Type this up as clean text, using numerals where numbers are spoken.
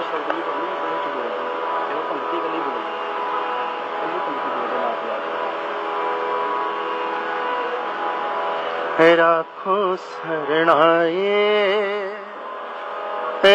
ਸ਼ਬਦ ਵੀ ਕੋਈ ਉਹਦੇ 'ਚ ਬੋਲਦੇ ਤੇ ਉਹ ਪੰਕਤੀ ਇਕੱਲੀ ਬੋਲਦੇ ਇਕੱਲੀ ਪੰਕਤੀ ਬੋਲਦੇ ਲਾ ਕੇ ਆ ਕੇ। राखो शरणाए